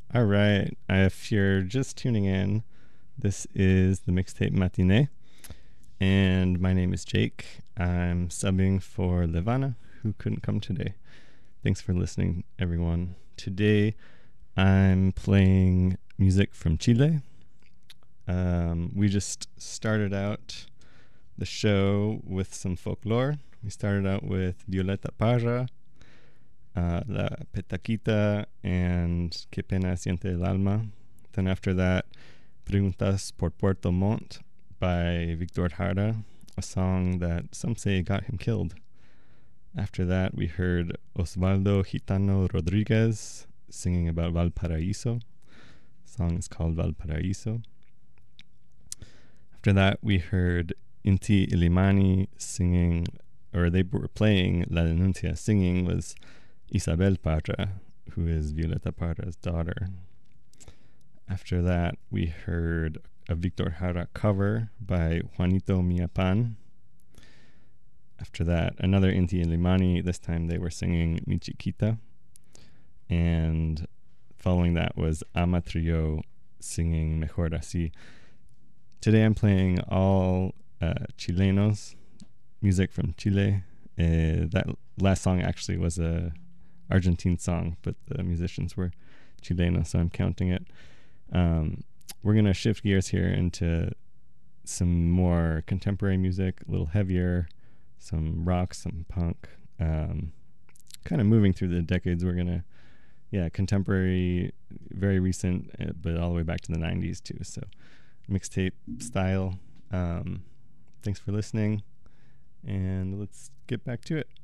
All right. If you're just tuning in, this is the Mixtape Matinee, and my name is Jake. I'm subbing for Levana, who couldn't come today. Thanks for listening, everyone. Today, I'm playing music from Chile. We just started out the show with some folklore. We started out with Violeta Parra, La Petaquita, and Que Pena Siente el Alma. Then after that, Preguntas por Puerto Montt by Victor Jara, a song that some say got him killed. After that, we heard Osvaldo Gitano Rodriguez singing about Valparaíso. The song is called Valparaíso. After that, we heard Inti Illimani singing, or they were playing La Denuncia. Singing was Isabel Parra, who is Violeta Parra's daughter. After that, we heard a Victor Jara cover by Juanito Miapan. After that, another Inti Illimani. This time they were singing Mi Chiquita. And following that was Ama Trio singing Mejor Así. Today I'm playing all Chilenos, music from Chile. That last song actually was a Argentine song, but the musicians were Chilenos, so I'm counting it. We're going to shift gears here into some more contemporary music, a little heavier, some rock, some punk, kind of moving through the decades. We're going to, contemporary, very recent, but all the way back to the 90s too. So mixtape style. Thanks for listening, and let's get back to it.